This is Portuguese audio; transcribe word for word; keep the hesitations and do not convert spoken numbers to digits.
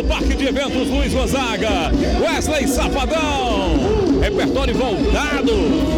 Parque de Eventos Luiz Gonzaga. Wesley Safadão. Repertório voltado.